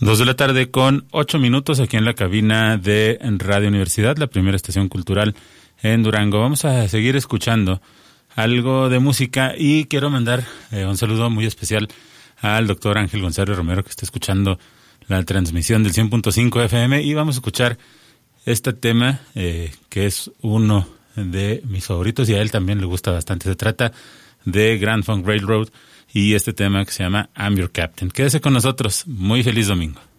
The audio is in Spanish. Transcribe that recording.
2 con 8 minutos aquí en la cabina de Radio Universidad, la primera estación cultural en Durango. Vamos a seguir escuchando algo de música y quiero mandar un saludo muy especial al doctor Ángel González Romero, que está escuchando la transmisión del 100.5 FM, y vamos a escuchar este tema que es uno de mis favoritos y a él también le gusta bastante. Se trata de Grand Funk Railroad y este tema que se llama I'm Your Captain. Quédese con nosotros. Muy feliz domingo.